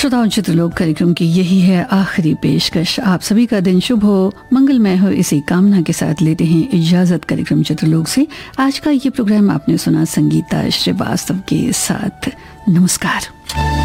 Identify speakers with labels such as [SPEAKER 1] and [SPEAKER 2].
[SPEAKER 1] श्रोताओं, चित्रलोक कार्यक्रम की यही है आखिरी पेशकश। आप सभी का दिन शुभ हो, मंगलमय हो, इसी कामना के साथ लेते हैं इजाजत कार्यक्रम चित्रलोक से। आज का ये प्रोग्राम आपने सुना संगीता श्रीवास्तव के साथ। नमस्कार।